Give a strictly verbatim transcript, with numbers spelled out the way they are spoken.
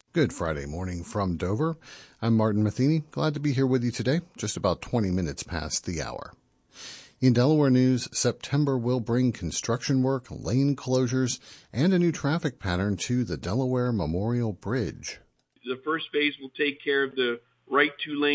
Good Friday morning from Dover. I'm Martin Matheny. Glad to be here with you today, just about twenty minutes past the hour. In Delaware news, September will bring construction work, lane closures, and a new traffic pattern to the Delaware Memorial Bridge. The first phase will take care of the right two lanes